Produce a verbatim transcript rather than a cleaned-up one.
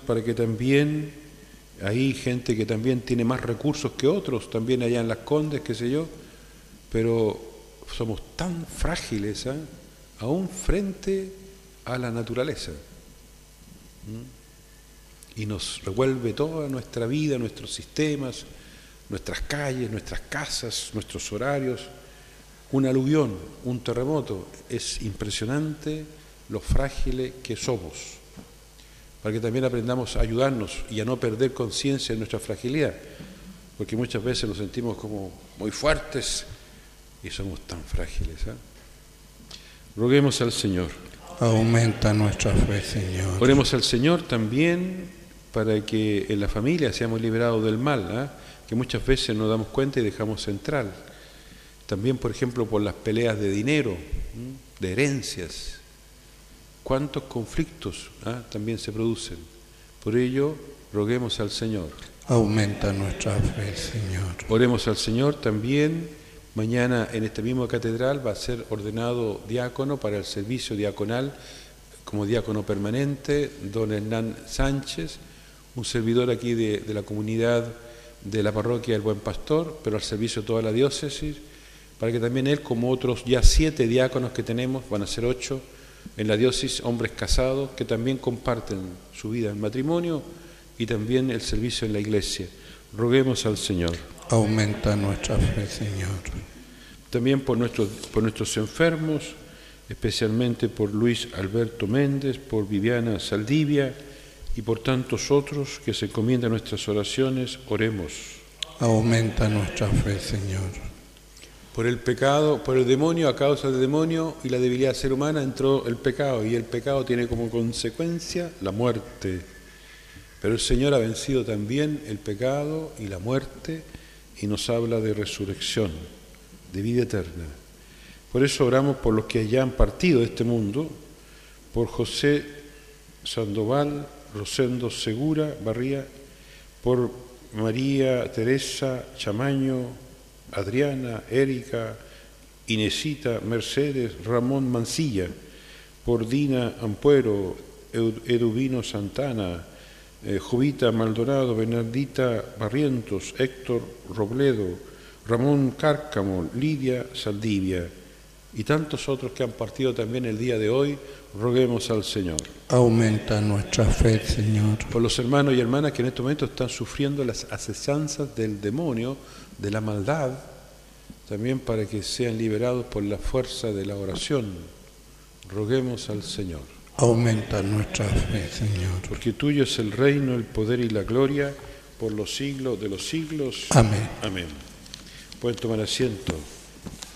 para que también hay gente que también tiene más recursos que otros, también allá en Las Condes, qué sé yo, pero somos tan frágiles, ¿eh? aún frente a la naturaleza. ¿Mm? Y nos revuelve toda nuestra vida, nuestros sistemas, nuestras calles, nuestras casas, nuestros horarios. Un aluvión, un terremoto, es impresionante lo frágiles que somos, para que también aprendamos a ayudarnos y a no perder conciencia de nuestra fragilidad, porque muchas veces nos sentimos como muy fuertes y somos tan frágiles. ¿eh? Roguemos al Señor. Aumenta nuestra fe, Señor. Oremos al Señor también para que en la familia seamos liberados del mal, ¿eh? que muchas veces nos damos cuenta y dejamos entrar. También, por ejemplo, por las peleas de dinero, ¿eh? de herencias. ¿Cuántos conflictos ¿eh? también se producen? Por ello, roguemos al Señor. Aumenta nuestra fe, Señor. Oremos al Señor también. Mañana en esta misma catedral va a ser ordenado diácono para el servicio diaconal, como diácono permanente, don Hernán Sánchez, un servidor aquí de, de la comunidad de la parroquia del Buen Pastor, pero al servicio de toda la diócesis, para que también él, como otros ya siete diáconos que tenemos, van a ser ocho, en la diócesis, hombres casados que también comparten su vida en matrimonio y también el servicio en la iglesia. Roguemos al Señor. Aumenta nuestra fe, Señor. También por nuestros, por nuestros enfermos, especialmente por Luis Alberto Méndez, por Viviana Saldivia y por tantos otros que se encomiendan a nuestras oraciones, oremos. Aumenta nuestra fe, Señor. Por el pecado, por el demonio, a causa del demonio y la debilidad del ser humana entró el pecado, y el pecado tiene como consecuencia la muerte. Pero el Señor ha vencido también el pecado y la muerte y nos habla de resurrección, de vida eterna. Por eso oramos por los que ya han partido de este mundo, por José Sandoval, Rosendo Segura Barría, por María Teresa Chamaño, Adriana, Erika, Inesita, Mercedes, Ramón Mancilla, por Dina Ampuero, Eduvino Santana, eh, Jovita Maldonado, Bernardita Barrientos, Héctor Robledo, Ramón Cárcamo, Lidia Saldivia y tantos otros que han partido también el día de hoy, roguemos al Señor. Aumenta nuestra fe, Señor. Por los hermanos y hermanas que en este momento están sufriendo las asechanzas del demonio, de la maldad, también para que sean liberados por la fuerza de la oración. Roguemos al Señor. Aumenta nuestra fe, Señor. Porque tuyo es el reino, el poder y la gloria, por los siglos de los siglos. Amén. Amén. Pueden tomar asiento.